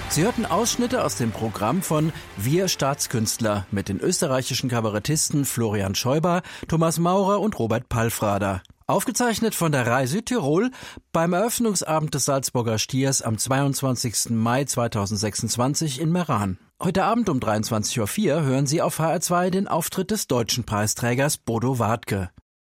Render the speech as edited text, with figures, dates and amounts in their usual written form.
Sie hörten Ausschnitte aus dem Programm von Wir Staatskünstler mit den österreichischen Kabarettisten Florian Scheuber, Thomas Maurer und Robert Palfrader. Aufgezeichnet von der Rai Südtirol beim Eröffnungsabend des Salzburger Stiers am 22. Mai 2026 in Meran. Heute Abend um 23:04 Uhr hören Sie auf HR2 den Auftritt des deutschen Preisträgers Bodo Wartke.